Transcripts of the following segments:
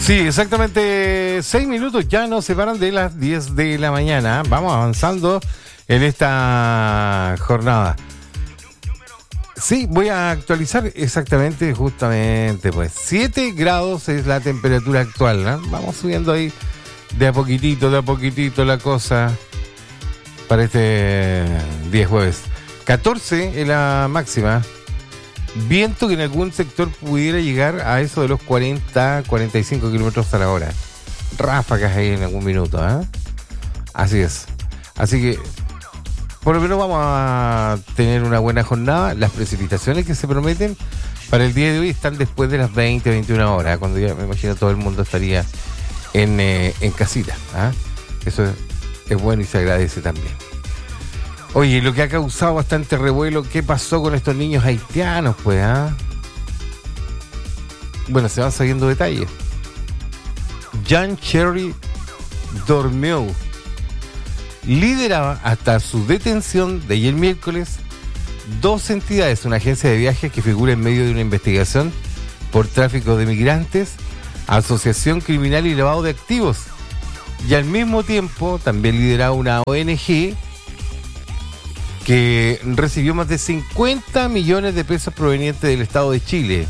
Sí, exactamente 6 minutos ya nos separan de las 10 de la mañana. Vamos avanzando en esta jornada. Sí, voy a actualizar justamente, pues 7 grados es la temperatura actual, ¿no? Vamos subiendo ahí de a poquitito la cosa para este día jueves. 14 es la máxima. Viento que en algún sector pudiera llegar a eso de los 40-45 kilómetros a la hora. Ráfagas ahí en algún minuto, ¿eh? Así es. Así que por lo menos vamos a tener una buena jornada. Las precipitaciones que se prometen para el día de hoy están después de las 20-21 horas, cuando ya me imagino todo el mundo estaría en casita, ¿eh? Eso es bueno y se agradece también. Oye, lo que ha causado bastante revuelo, ¿qué pasó con estos niños haitianos, pues, ah? Bueno, se van sabiendo detalles. Jean-Charles Dormeau lideraba hasta su detención de ayer miércoles 2 entidades, una agencia de viajes que figura en medio de una investigación por tráfico de migrantes, asociación criminal y lavado de activos, y al mismo tiempo también lideraba una ONG que recibió más de 50 millones de pesos provenientes del Estado de Chile.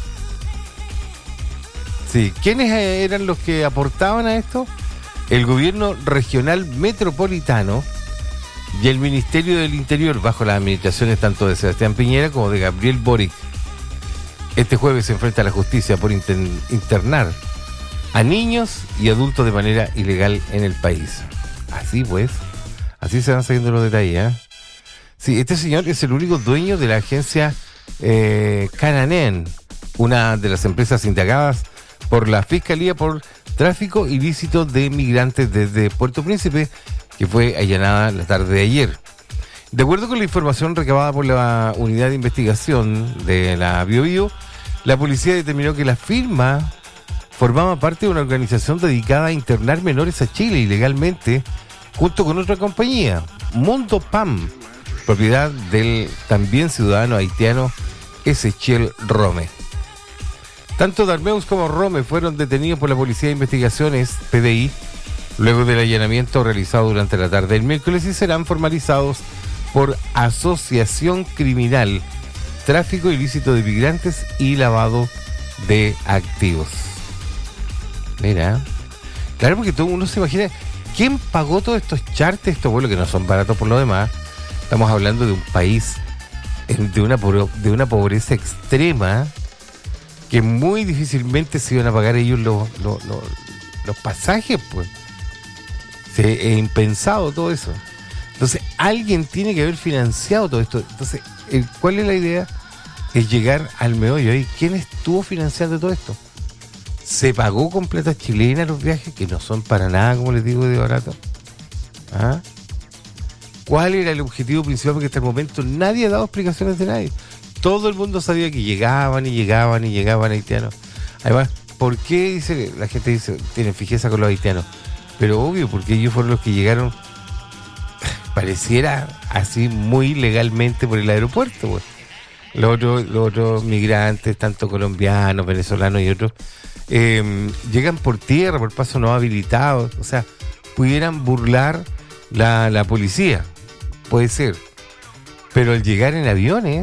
Sí, ¿quiénes eran los que aportaban a esto? El gobierno regional metropolitano y el Ministerio del Interior, bajo las administraciones tanto de Sebastián Piñera como de Gabriel Boric. Este jueves se enfrenta a la justicia por internar a niños y adultos de manera ilegal en el país. Así pues, así se van siguiendo los detalles, ¿eh? Sí, este señor es el único dueño de la agencia Cananen, una de las empresas indagadas por la Fiscalía por tráfico ilícito de migrantes desde Puerto Príncipe, que fue allanada la tarde de ayer. De acuerdo con la información recabada por la unidad de investigación de la Biobío, la policía determinó que la firma formaba parte de una organización dedicada a internar menores a Chile ilegalmente, junto con otra compañía, Mundo PAM, propiedad del también ciudadano haitiano Ezechiel Rome. Tanto Darmeus como Rome fueron detenidos por la Policía de Investigaciones, PDI, luego del allanamiento realizado durante la tarde del miércoles y serán formalizados por asociación criminal, tráfico ilícito de migrantes y lavado de activos. Mira, claro, porque todo uno se imagina, ¿quién pagó todos estos chartes, estos vuelos que no son baratos por lo demás? Estamos hablando de un país de una pobreza extrema que muy difícilmente se iban a pagar ellos los pasajes, pues. Es impensado todo eso. Entonces, alguien tiene que haber financiado todo esto. Entonces, ¿cuál es la idea? Es llegar al meollo. ¿Y quién estuvo financiando todo esto? ¿Se pagó con plata chilena los viajes? Que no son para nada, como les digo, de barato. ¿Ah? ¿Cuál era el objetivo principal? Porque hasta el momento nadie ha dado explicaciones de nadie. Todo el mundo sabía que llegaban haitianos. Además, ¿por qué la gente dice tienen fijeza con los haitianos? Pero obvio, porque ellos fueron los que llegaron, pareciera así muy legalmente por el aeropuerto, pues. Los otros migrantes, tanto colombianos, venezolanos y otros, llegan por tierra, por paso no habilitado. O sea, pudieran burlar la policía. Puede ser. Pero al llegar en aviones,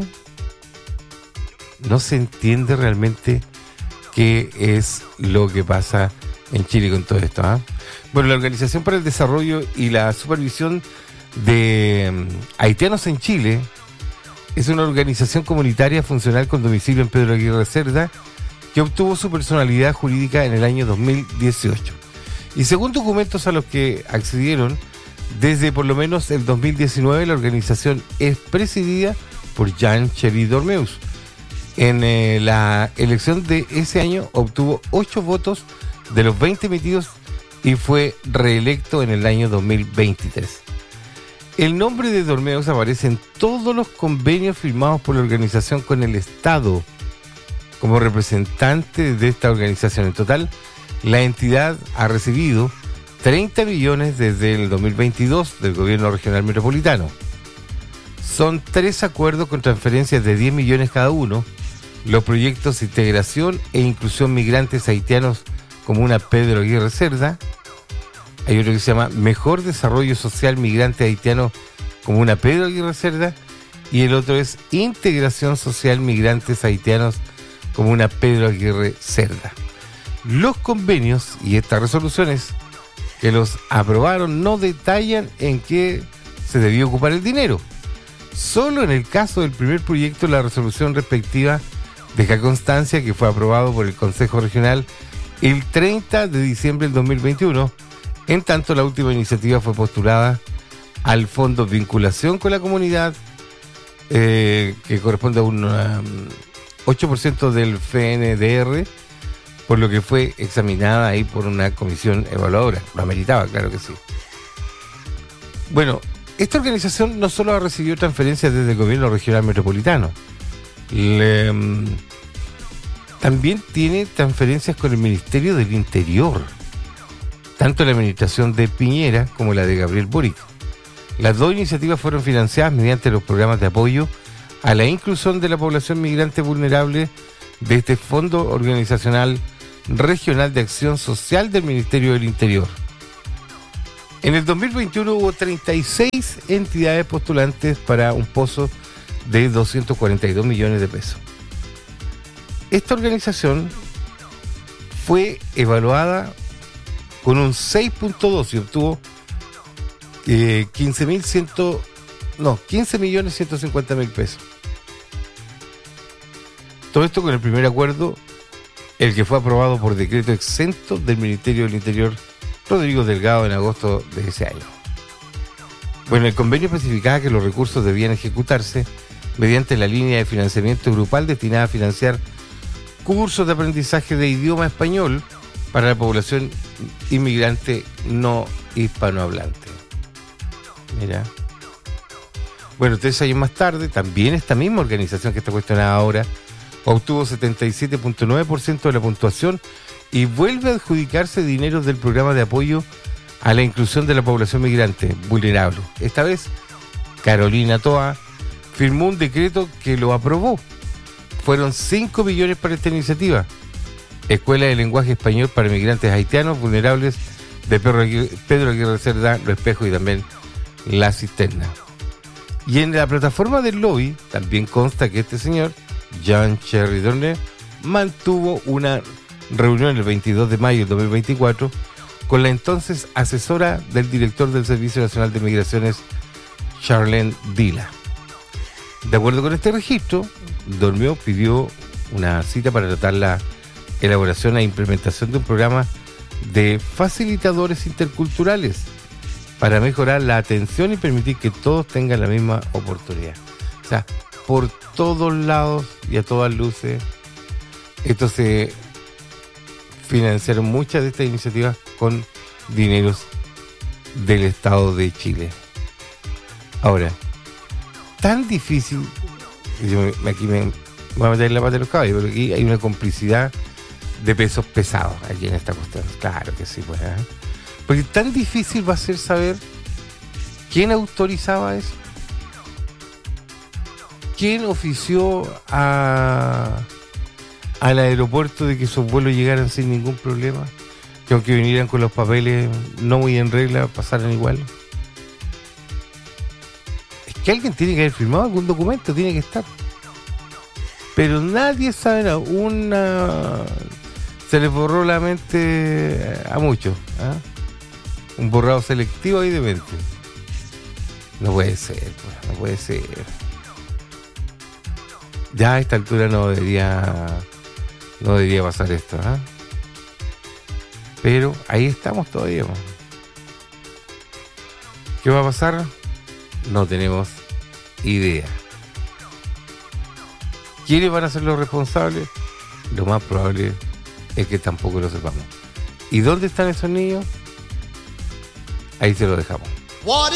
no se entiende realmente qué es lo que pasa en Chile con todo esto, ¿eh? Bueno, la Organización para el Desarrollo y la Supervisión de Haitianos en Chile es una organización comunitaria funcional con domicilio en Pedro Aguirre Cerda que obtuvo su personalidad jurídica en el año 2018. Y según documentos a los que accedieron, desde por lo menos el 2019 la organización es presidida por Jean-Charles Dormeus. En la elección de ese año obtuvo 8 votos de los 20 emitidos y fue reelecto en el año 2023. El nombre de Dormeus aparece en todos los convenios firmados por la organización con el Estado como representante de esta organización. En total, la entidad ha recibido 30 millones desde el 2022 del gobierno regional metropolitano. Son 3 acuerdos con transferencias de 10 millones cada uno. Los proyectos de integración e inclusión migrantes haitianos comuna Pedro Aguirre Cerda. Hay otro que se llama Mejor Desarrollo Social Migrante Haitiano, comuna Pedro Aguirre Cerda. Y el otro es Integración Social Migrantes Haitianos, comuna Pedro Aguirre Cerda. Los convenios y estas resoluciones que los aprobaron no detallan en qué se debió ocupar el dinero. Solo en el caso del primer proyecto, la resolución respectiva deja constancia que fue aprobado por el Consejo Regional el 30 de diciembre del 2021. En tanto, la última iniciativa fue postulada al Fondo Vinculación con la Comunidad, que corresponde a un 8% del FNDR, por lo que fue examinada ahí por una comisión evaluadora. Lo ameritaba, claro que sí. Bueno, esta organización no solo ha recibido transferencias desde el gobierno regional metropolitano, también tiene transferencias con el Ministerio del Interior, tanto la administración de Piñera como la de Gabriel Boric. Las dos iniciativas fueron financiadas mediante los programas de apoyo a la inclusión de la población migrante vulnerable de este Fondo Organizacional Regional de Acción Social del Ministerio del Interior. En el 2021 hubo 36 entidades postulantes para un pozo de 242 millones de pesos. Esta organización fue evaluada con un 6.2 y obtuvo 15.150.000 pesos. Todo esto con el primer acuerdo, el que fue aprobado por decreto exento del Ministerio del Interior, Rodrigo Delgado, en agosto de ese año. Bueno, el convenio especificaba que los recursos debían ejecutarse mediante la línea de financiamiento grupal destinada a financiar cursos de aprendizaje de idioma español para la población inmigrante no hispanohablante. Mira. Bueno, 3 años más tarde, también esta misma organización que está cuestionada ahora obtuvo 77.9% de la puntuación y vuelve a adjudicarse dinero del programa de apoyo a la inclusión de la población migrante vulnerable. Esta vez, Carolina Toa firmó un decreto que lo aprobó. Fueron 5 millones para esta iniciativa. Escuela de Lenguaje Español para Migrantes Haitianos Vulnerables de Pedro Aguirre Cerda, Lo Espejo y también La Cisterna. Y en la plataforma del lobby también consta que este señor, Jean Cherry Dorner, mantuvo una reunión el 22 de mayo del 2024 con la entonces asesora del director del Servicio Nacional de Migraciones, Charlene Dila. De acuerdo con este registro, Dormió pidió una cita para tratar la elaboración e implementación de un programa de facilitadores interculturales para mejorar la atención y permitir que todos tengan la misma oportunidad. O sea, por todos lados y a todas luces, esto se financiaron muchas de estas iniciativas con dineros del Estado de Chile. Ahora, tan difícil, aquí me voy a meter la pata de los caballos, pero aquí hay una complicidad de pesos pesados aquí en esta cuestión. Claro que sí, pues. Porque tan difícil va a ser saber quién autorizaba eso. ¿Quién ofició al aeropuerto de que esos vuelos llegaran sin ningún problema? Que aunque vinieran con los papeles no muy en regla, pasaran igual. Es que alguien tiene que haber firmado algún documento, tiene que estar. Pero nadie sabe nada. Se les borró la mente a muchos. Un borrado selectivo ahí de mente. No puede ser, pues, no puede ser. Ya a esta altura no debería pasar esto, Pero ahí estamos todavía. ¿Qué va a pasar? No tenemos idea. ¿Quiénes van a ser los responsables? Lo más probable es que tampoco lo sepamos. ¿Y dónde están esos niños? Ahí se lo dejamos.